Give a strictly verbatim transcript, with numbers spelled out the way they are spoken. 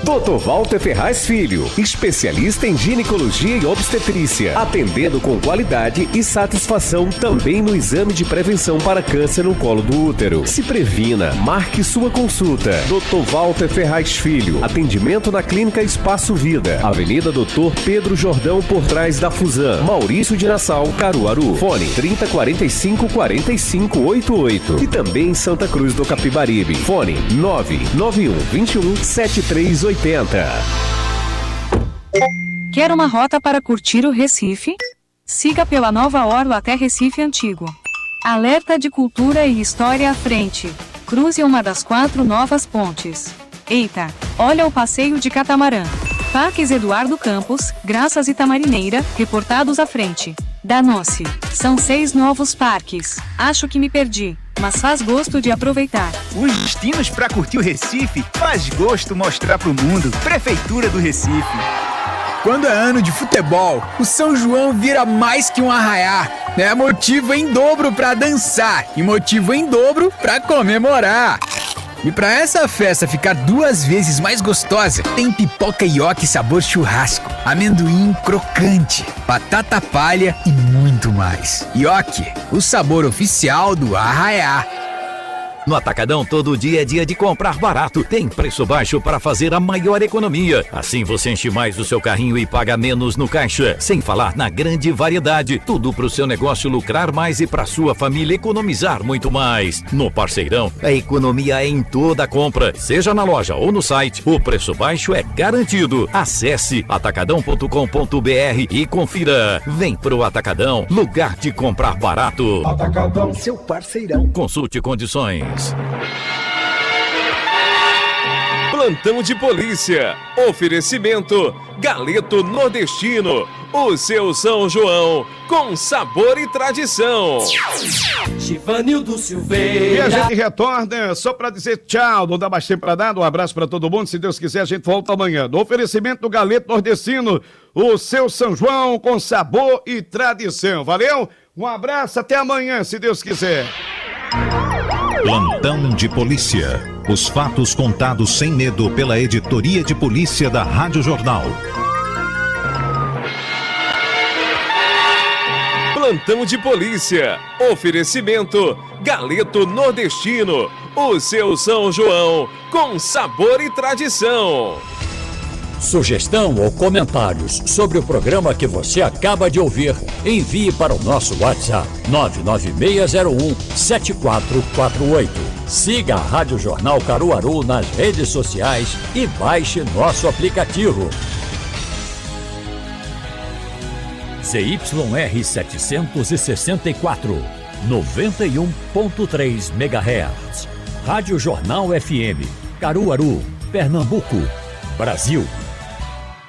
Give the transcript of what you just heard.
doutor Walter Ferraz Filho, especialista em ginecologia e obstetrícia, atendendo com qualidade e satisfação também no exame de prevenção para câncer no colo do útero. Se previna, marque sua consulta. doutor Walter Ferraz Filho, atendimento na Clínica Espaço Vida, Avenida doutor Pedro Jordão, por trás da Fusan, Maurício de Nassau, Caruaru. Fone trinta, quarenta e cinco, quarenta e cinco, oitenta e oito. E também em Santa Cruz do Capibaribe. Fone nove nove um, vinte e um, setenta e três oitenta. Quer uma rota para curtir o Recife? Siga pela Nova Orla até Recife Antigo. Alerta de cultura e história à frente. Cruze uma das quatro novas pontes. Eita, olha o passeio de catamarã. Parques Eduardo Campos, Graças e Tamarineira, reportados à frente. Danou-se. São seis novos parques. Acho que me perdi, mas faz gosto de aproveitar. Os destinos para curtir o Recife faz gosto mostrar pro mundo. Prefeitura do Recife. Quando é ano de futebol, o São João vira mais que um arraiá. É motivo em dobro para dançar e motivo em dobro para comemorar. E para essa festa ficar duas vezes mais gostosa, tem pipoca ioki sabor churrasco, amendoim crocante, batata palha e muito mais. Ioki, o sabor oficial do arraiá. No Atacadão, todo dia é dia de comprar barato. Tem preço baixo para fazer a maior economia. Assim você enche mais o seu carrinho e paga menos no caixa. Sem falar na grande variedade. Tudo para o seu negócio lucrar mais e para sua família economizar muito mais. No Parceirão, a economia é em toda a compra. Seja na loja ou no site, o preço baixo é garantido. Acesse atacadão ponto com ponto br e confira. Vem pro Atacadão, lugar de comprar barato. Atacadão, seu parceirão. Consulte condições. Plantão de polícia. Oferecimento Galeto Nordestino. O seu São João com sabor e tradição. Givanildo Silveira. E a gente retorna só para dizer tchau. Não dá mais tempo para dar. Um abraço para todo mundo. Se Deus quiser, a gente volta amanhã. No oferecimento do Galeto Nordestino. O seu São João com sabor e tradição. Valeu? Um abraço. Até amanhã, se Deus quiser. Plantão de polícia. Os fatos contados sem medo pela editoria de polícia da Rádio Jornal. Plantão de polícia. Oferecimento Galeto Nordestino. O seu São João com sabor e tradição. Sugestão ou comentários sobre o programa que você acaba de ouvir, envie para o nosso WhatsApp nove nove seis zero um sete quatro quatro oito. Siga a Rádio Jornal Caruaru nas redes sociais e baixe nosso aplicativo. Z Y R setecentos e sessenta e quatro, noventa e um ponto três megahertz. Rádio Jornal F M, Caruaru, Pernambuco, Brasil.